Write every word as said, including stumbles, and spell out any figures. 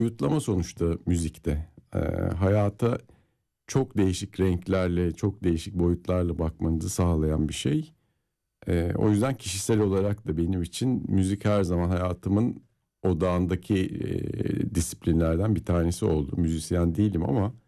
Boyutlama sonuçta müzikte. Ee, hayata çok değişik renklerle, çok değişik boyutlarla bakmanızı sağlayan bir şey. Ee, o yüzden kişisel olarak da benim için müzik her zaman hayatımın odağındaki e, disiplinlerden bir tanesi oldu. Müzisyen değilim ama